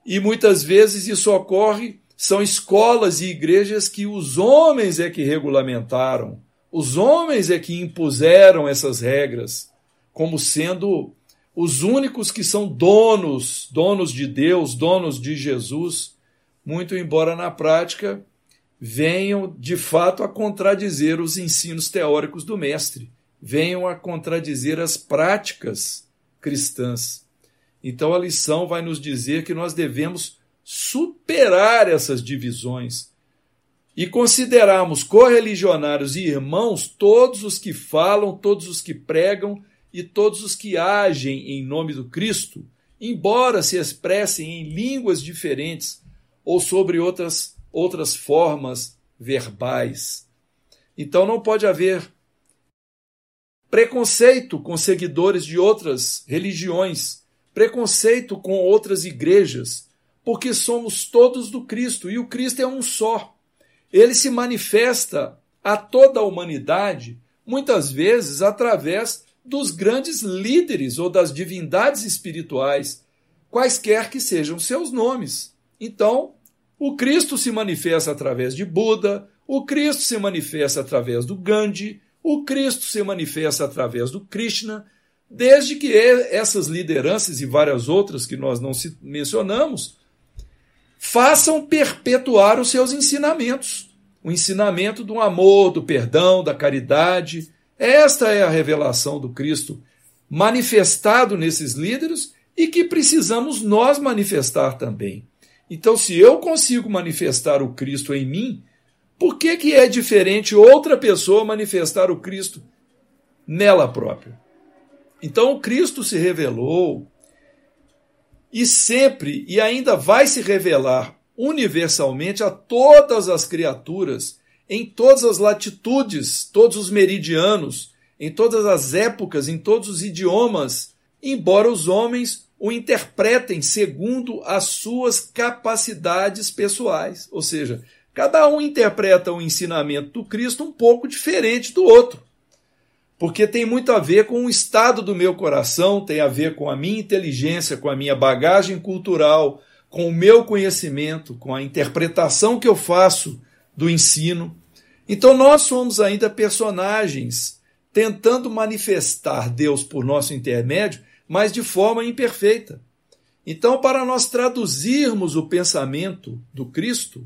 E muitas vezes isso ocorre, são escolas e igrejas que os homens é que regulamentaram, os homens é que impuseram essas regras, como sendo os únicos que são donos de Deus, donos de Jesus, muito embora na prática venham de fato a contradizer os ensinos teóricos do mestre, venham a contradizer as práticas cristãs. Então a lição vai nos dizer que nós devemos superar essas divisões e considerarmos correligionários e irmãos todos os que falam, todos os que pregam e todos os que agem em nome do Cristo, embora se expressem em línguas diferentes ou sobre outras formas verbais. Então não pode haver preconceito com seguidores de outras religiões, preconceito com outras igrejas, porque somos todos do Cristo e o Cristo é um só. Ele se manifesta a toda a humanidade, muitas vezes através dos grandes líderes ou das divindades espirituais, quaisquer que sejam seus nomes. Então, o Cristo se manifesta através de Buda, o Cristo se manifesta através do Gandhi, o Cristo se manifesta através do Krishna, desde que essas lideranças e várias outras que nós não mencionamos façam perpetuar os seus ensinamentos. O ensinamento do amor, do perdão, da caridade. Esta é a revelação do Cristo manifestado nesses líderes e que precisamos nós manifestar também. Então, se eu consigo manifestar o Cristo em mim, por que é diferente outra pessoa manifestar o Cristo nela própria? Então, o Cristo se revelou e sempre e ainda vai se revelar universalmente a todas as criaturas, em todas as latitudes, todos os meridianos, em todas as épocas, em todos os idiomas, embora os homens o interpretem segundo as suas capacidades pessoais. Ou seja, cada um interpreta o ensinamento do Cristo um pouco diferente do outro, porque tem muito a ver com o estado do meu coração, tem a ver com a minha inteligência, com a minha bagagem cultural, com o meu conhecimento, com a interpretação que eu faço do ensino. Então nós somos ainda personagens tentando manifestar Deus por nosso intermédio, mas de forma imperfeita. Então, para nós traduzirmos o pensamento do Cristo,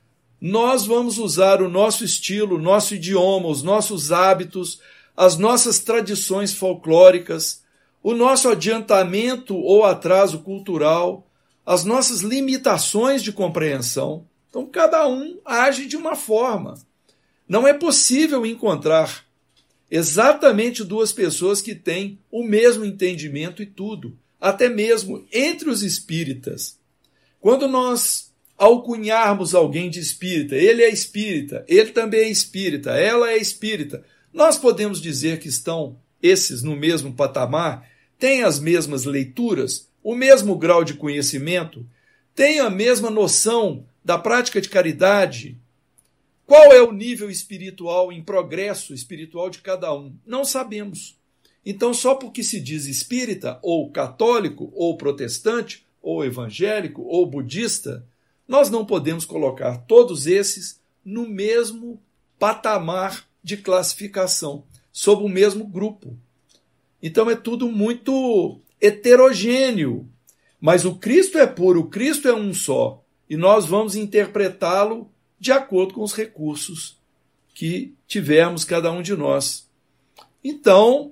nós vamos usar o nosso estilo, o nosso idioma, os nossos hábitos, as nossas tradições folclóricas, o nosso adiantamento ou atraso cultural, as nossas limitações de compreensão. Então, cada um age de uma forma. Não é possível encontrar exatamente duas pessoas que têm o mesmo entendimento e tudo, até mesmo entre os espíritas. Quando nós alcunharmos alguém de espírita, ele é espírita, ele também é espírita, ela é espírita, nós podemos dizer que estão esses no mesmo patamar, têm as mesmas leituras, o mesmo grau de conhecimento, têm a mesma noção da prática de caridade. Qual é o nível espiritual em progresso espiritual de cada um? Não sabemos. Então, só porque se diz espírita, ou católico, ou protestante, ou evangélico, ou budista, nós não podemos colocar todos esses no mesmo patamar de classificação, sob o mesmo grupo. Então é tudo muito heterogêneo. Mas o Cristo é puro, o Cristo é um só, e nós vamos interpretá-lo de acordo com os recursos que tivermos cada um de nós. Então,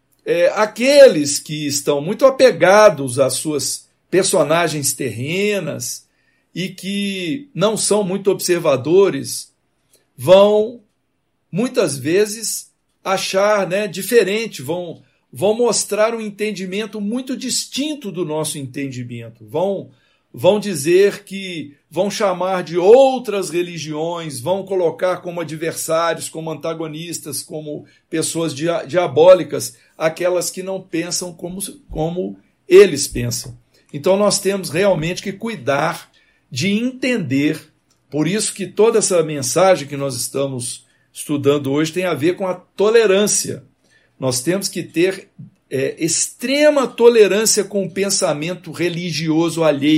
aqueles que estão muito apegados às suas personagens terrenas e que não são muito observadores, vão, muitas vezes, achar diferente, vão mostrar um entendimento muito distinto do nosso entendimento, vão dizer que vão chamar de outras religiões, vão colocar como adversários, como antagonistas, como pessoas diabólicas, aquelas que não pensam como eles pensam. Então nós temos realmente que cuidar de entender, por isso que toda essa mensagem que nós estamos estudando hoje tem a ver com a tolerância. Nós temos que ter extrema tolerância com o pensamento religioso alheio.